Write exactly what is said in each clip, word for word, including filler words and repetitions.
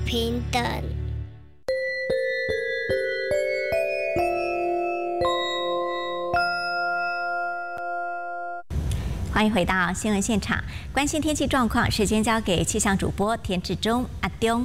平等。 欢迎回到新闻现场，关心天气状况，时间交给气象主播田志忠阿东。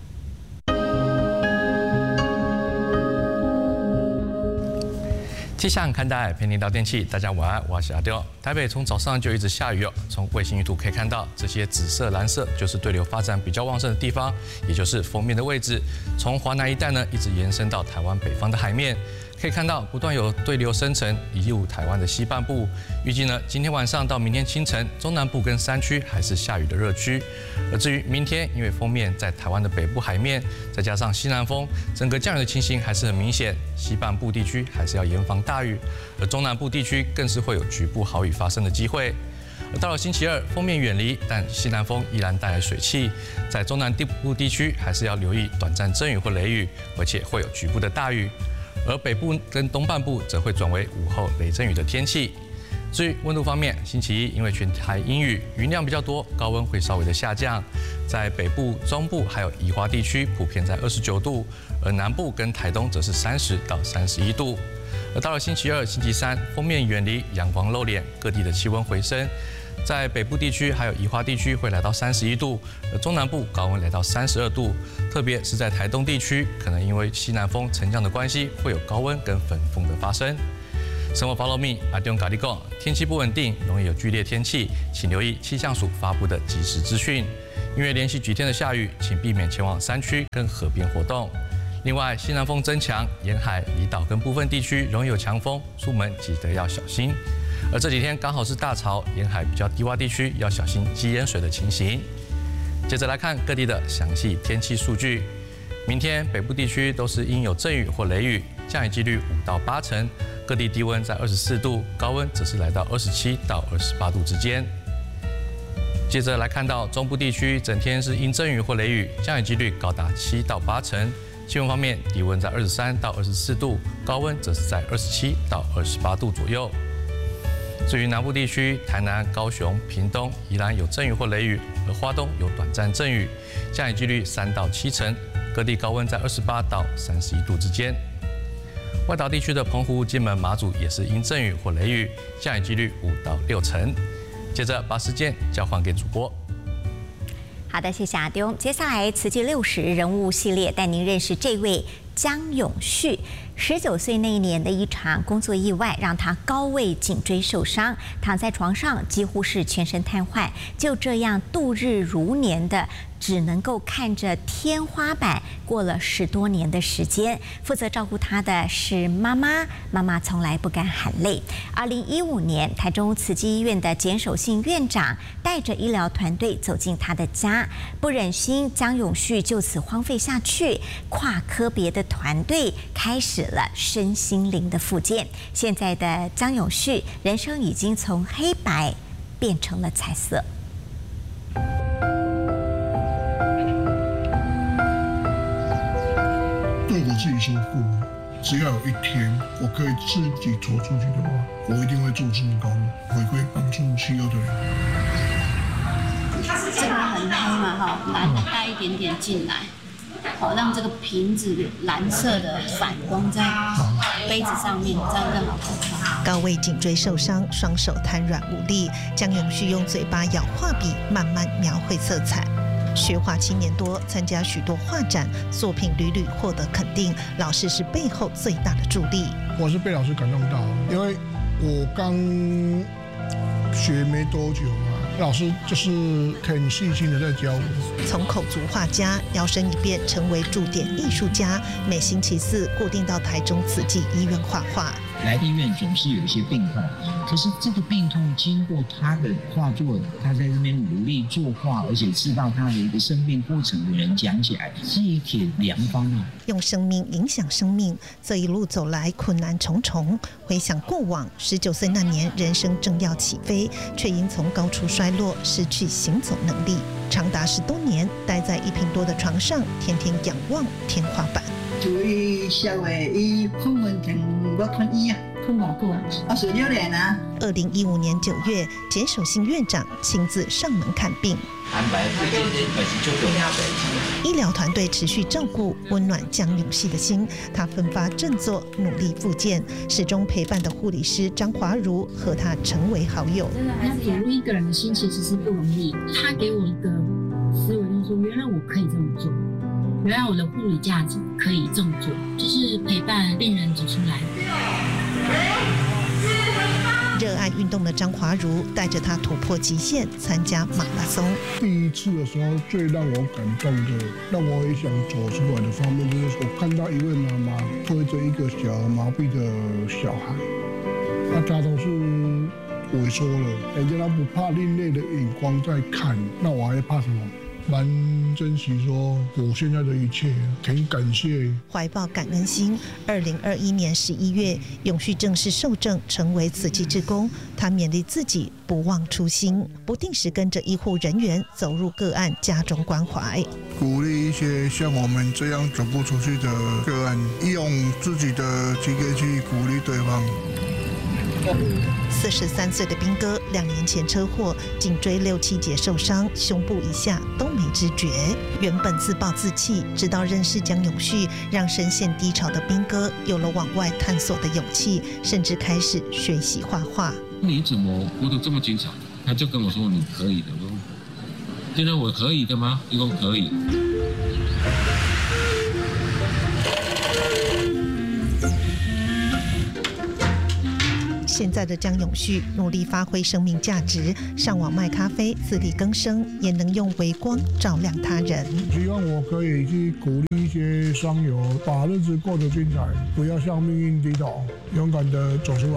气象看待陪您聊天气，大家晚安，我是阿丢。台北从早上就一直下雨哦，从卫星云图可以看到，这些紫色、蓝色就是对流发展比较旺盛的地方，也就是锋面的位置。从华南一带呢，一直延伸到台湾北方的海面，可以看到不断有对流生成移入台湾的西半部。预计呢，今天晚上到明天清晨，中南部跟山区还是下雨的热区。而至于明天，因为锋面在台湾的北部海面，再加上西南风，整个降雨的情形还是很明显。西半部地区还是要严防大雨，而中南部地区更是会有局部豪雨发生的机会。而到了星期二，锋面远离，但西南风依然带来水汽，在中南部地区还是要留意短暂阵雨或雷雨，而且会有局部的大雨。而北部跟东半部则会转为午后雷阵雨的天气。至于温度方面，星期一因为全台阴雨，云量比较多，高温会稍微的下降。在北部、中部还有宜花地区，普遍在二十九度，而南部跟台东则是三十到三十一度。而到了星期二、星期三，锋面远离，阳光露脸，各地的气温回升。在北部地区还有宜花地区会来到三十一度，而中南部高温来到三十二度，特别是在台东地区，可能因为西南风沉降的关系，会有高温跟粉风的发生。生活 follow me， 阿东咖喱讲，天气不稳定，容易有剧烈天气，请留意气象署发布的即时资讯。因为连续几天的下雨，请避免前往山区跟河边活动。另外，西南风增强，沿海、离岛跟部分地区容易有强风，出门记得要小心。而这几天刚好是大潮，沿海比较低洼地区要小心积淹水的情形。接着来看各地的详细天气数据。明天北部地区都是阴有阵雨或雷雨，降雨几率五到八成，各地低温在二十四度，高温则是来到二十七到二十八度之间。接着来看到中部地区，整天是阴阵雨或雷雨，降雨几率高达七到八成。气温方面，低温在二十三到二十四度，高温则是在二十七到二十八度左右。至于南部地区，台南、高雄、屏东、宜兰有阵雨或雷雨，而花东有短暂阵雨，降雨几率三到七成，各地高温在二十八到三十一度之间。外岛地区的澎湖、金门、马祖也是阴阵雨或雷雨，降雨几率五到六成。接着把时间交还给主播。 好的，谢谢阿丢。接下来慈济六十人物系列带您认识这位江永旭。十九岁那一年的一场工作意外，让他高位颈椎受伤，躺在床上几乎是全身瘫痪，就这样度日如年的，只能够看着天花板过了十多年的时间。负责照顾他的是妈妈，妈妈从来不敢喊累。二零一五年，台中慈济医院的简守信院长带着医疗团队走进他的家，不忍心江永旭就此荒废下去，跨科别的团队开始了身心灵的复健。现在的江永旭，人生已经从黑白变成了彩色。 对我自己说过，只要有一天我可以自己走出去的话，我一定会做志工，回馈帮助需要的人。 这个很黑嘛，哈，蓝带一点点进来。好，让这个瓶子蓝色的反光在杯子上面，这样更好看。 高位颈椎受伤，双手瘫软无力，江永旭用嘴巴咬画笔，慢慢描绘色彩。学画七年多，参加许多画展，作品屡屡获得肯定，老师是背后最大的助力。 我是被老师感动到，因为我刚学没多久嘛。老师就是很细心的在教我， 从口足画家摇身一变成为驻点艺术家，每星期四固定到台中慈济医院画画。 来医院总是有一些病痛，可是这个病痛经过他的画作，他在这边努力作画，而且知道他的一个生病过程的人讲起来是一帖良方啊。 用生命影响生命，这一路走来困难重重。回想过往，十九岁那年人生正要起飞，却因从高处摔落，失去行走能力，长达十多年待在一坪多的床上，天天仰望天花板。 主意社会以风云腾唔过吞医啊，吞偌久啊？啊，水榴莲啊。 二零一五年九月，简守信院长亲自上门看病， 安排最近这本是最重要的。 医疗团队持续照顾，温暖江永熙的心。他奋发振作，努力复健，始终陪伴的护理师张华如和他成为好友。 要走入一个人的心其实是不容易，他给我一个思维，就是说，原来我可以这么做。原来我的护理价值可以这么做，就是陪伴病人走出来。 热爱运动的张华如带着他突破极限，参加马拉松。 第一次的时候，最让我感动的，让我也想走出来的方面，就是我看到一位妈妈推着一个小儿麻痹的小孩，那他都是萎缩了，人家他不怕另类的眼光在看，那我还怕什么？蛮珍惜说我现在的一切，很感谢。 怀抱感恩心，二零二一年十一月，永续正式受证成为慈济志工。他勉励自己不忘初心，不定时跟着医护人员走入个案家中关怀， 鼓励一些像我们这样走不出去的个案，用自己的体格去鼓励对方。 四十三岁的兵哥，两年前车祸，颈椎六七节受伤，胸部以下都没知觉。原本自暴自弃，直到认识江永旭，让深陷低潮的兵哥有了往外探索的勇气，甚至开始学习画画。 你怎么活得这么精彩？他就跟我说：“你可以的。”我说：“现在我可以的吗？”一共可以。 现在的江永旭努力发挥生命价值，上网卖咖啡，自力更生，也能用微光照亮他人。 希望我可以去鼓励一些商友，把日子过得精彩，不要向命运低头，勇敢地走出来。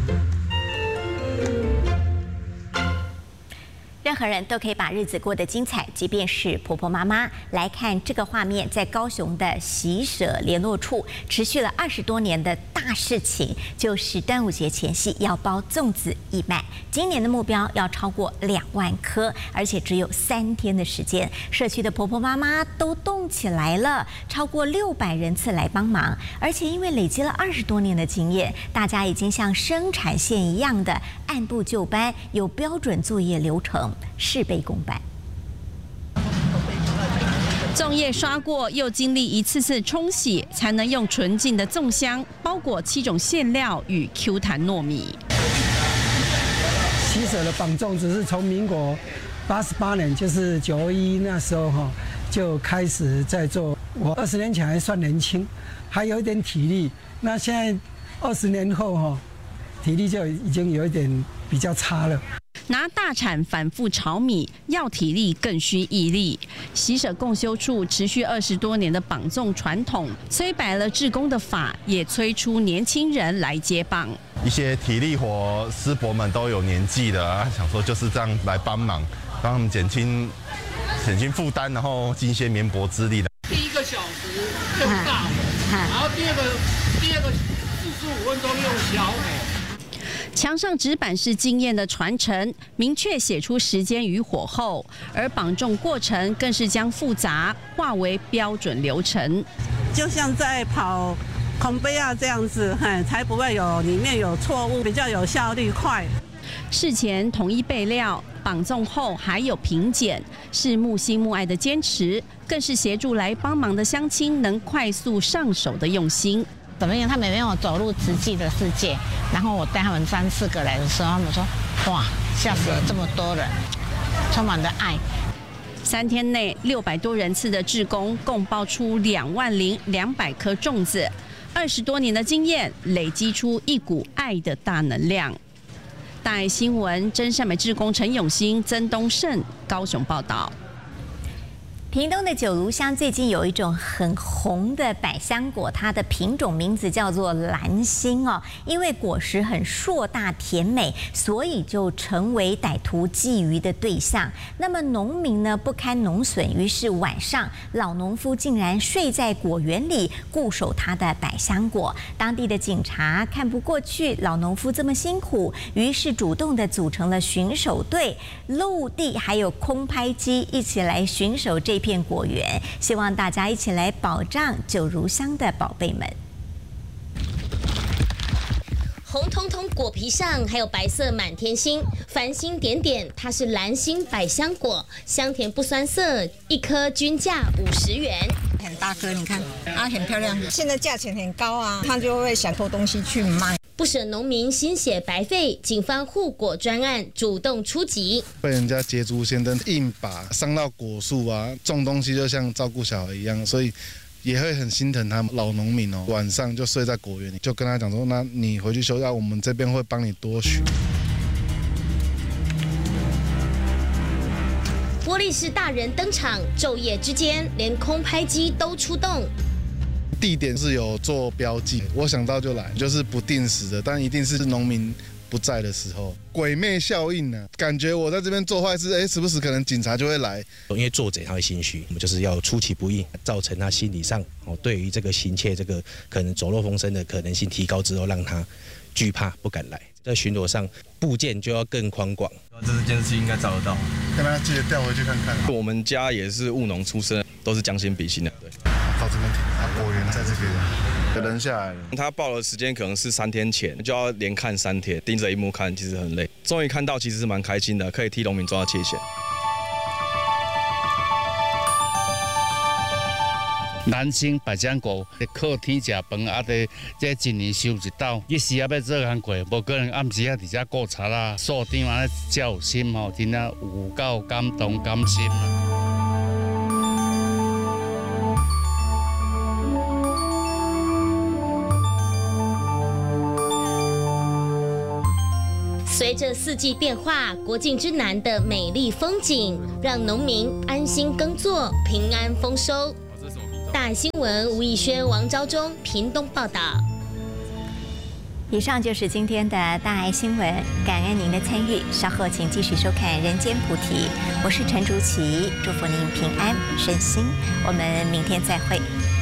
任何人都可以把日子过得精彩，即便是婆婆妈妈。来看这个画面，在高雄的喜舍联络处，持续了二十多年的大事情，就是端午节前夕要包粽子义卖。今年的目标要超过两万颗，而且只有三天的时间。社区的婆婆妈妈都动起来了，超过六百人次来帮忙，而且因为累积了二十多年的经验，大家已经像生产线一样的按部就班，有标准作业流程。事倍功半。 粽叶刷过，又经历一次次冲洗，才能用纯净的粽香包裹七种馅料与 Q 弹糯米。 喜舍的绑粽子是从民国八十八年，就是九二一那时候哈，就开始在做。我二十年前还算年轻，还有一点体力。那现在二十年后哈，体力就已经有一点比较差了。 拿大铲反复炒米，要体力更需毅力。喜舍共修处持续二十多年的绑粽传统，催摆了志工的法，也催出年轻人来接棒。 一些体力活师伯们都有年纪的啊，想说就是这样来帮忙，帮他们减轻减轻负担，然后尽一些绵薄之力的。 第一个小时用大火，然后第二个第二个四十五分钟用小火。 墙上纸板是经验的传承，明确写出时间与火候，而绑粽过程更是将复杂化为标准流程， 就像在跑空杯啊这样子，嘿，才不会有里面有错误，比较有效率快。 事前统一备料，绑粽后还有评检，是木心木爱的坚持，更是协助来帮忙的乡亲能快速上手的用心。 怎么样？他们没有走入实际的世界，然后我带他们三四个来的时候，他们说：“哇，吓死了这么多人，充满了爱。” 三天内，六百多人次的志工共包出两万零两百颗粽子，二十多年的经验累积出一股爱的大能量。大爱新闻真善美志工陈永兴、曾东胜高雄报道。 屏东的九如乡最近有一种很红的百香果，它的品种名字叫做蓝心哦。因为果实很硕大甜美，所以就成为歹徒觊觎的对象。那么农民呢不堪农损，于是晚上老农夫竟然睡在果园里固守他的百香果。当地的警察看不过去老农夫这么辛苦，于是主动的组成了巡守队，陆地还有空拍机一起来巡守这片果园，希望大家一起来保障九如乡的宝贝们。 红彤彤果皮上还有白色满天星，繁星点点，它是蓝星百香果，香甜不酸涩，一颗均价五十元。 很大颗，你看啊，很漂亮。现在价钱很高啊，他就会想偷东西去卖。 不舍农民心血白费，警方护果专案主动出击， 被人家捷足先登，硬把伤到果树啊，种东西就像照顾小孩一样，所以也会很心疼他们老农民哦。晚上就睡在果园里，就跟他讲说，那你回去休假，我们这边会帮你多许。 玻璃市大人登场，昼夜之间连空拍机都出动。 地点是有做标记，我想到就来，就是不定时的，但一定是农民不在的时候。鬼魅效应呢、啊，感觉我在这边做坏事，哎，时不时可能警察就会来。 因为做贼他会心虚，我们就是要出其不意，造成他心理上哦，对于这个行窃这个可能走漏风声的可能性提高之后，让他惧怕不敢来。在巡逻上部件就要更宽广。 这支监视器应该找得到， 跟他记得调回去看看。 我们家也是务农出身，都是将心比心的。对， 到这边停，啊，果园在这边，有人下来了。 他报的时间可能是三天前，就要连看三天，盯着荧幕看，其实很累。终于看到，其实是蛮开心的，可以替农民抓到窃嫌。 南星百香果靠天食饭，啊！伫这一年收一斗，伊时啊要做工过，无可能暗时啊伫遮顾贼啦，所长安尼才有心吼，真正有够感动甘心。 随着四季变化，国境之南的美丽风景，让农民安心耕作，平安丰收。大新闻吴以轩、王昭忠屏东报道。 以上就是今天的大爱新闻，感恩您的参与。稍后请继续收看《人间菩提》，我是陈竹琪，祝福您平安顺心。我们明天再会。